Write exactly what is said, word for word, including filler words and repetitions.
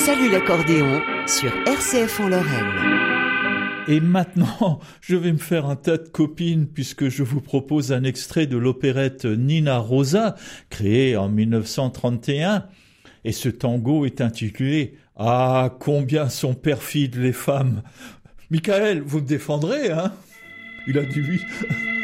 Salut l'accordéon sur R C F en Lorraine. Et maintenant, je vais me faire un tas de copines puisque je vous propose un extrait de l'opérette Nina Rosa, créée en dix-neuf cent trente et un. Et ce tango est intitulé « Ah, combien sont perfides les femmes !» Michael, vous me défendrez, hein ? Il a dit oui.